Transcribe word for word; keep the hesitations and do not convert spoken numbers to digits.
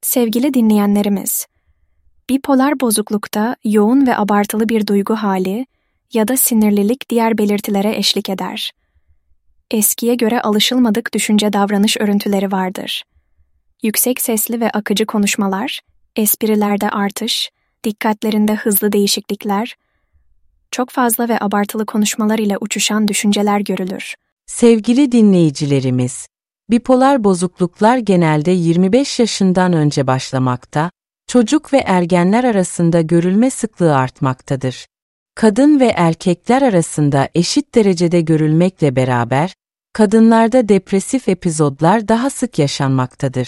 Sevgili dinleyenlerimiz, bipolar bozuklukta yoğun ve abartılı bir duygu hali ya da sinirlilik diğer belirtilere eşlik eder. Eskiye göre alışılmadık düşünce davranış örüntüleri vardır. Yüksek sesli ve akıcı konuşmalar, esprilerde artış, dikkatlerinde hızlı değişiklikler, çok fazla ve abartılı konuşmalar ile uçuşan düşünceler görülür. Sevgili dinleyicilerimiz, bipolar bozukluklar genelde yirmi beş yaşından önce başlamakta, çocuk ve ergenler arasında görülme sıklığı artmaktadır. Kadın ve erkekler arasında eşit derecede görülmekle beraber, kadınlarda depresif epizodlar daha sık yaşanmaktadır.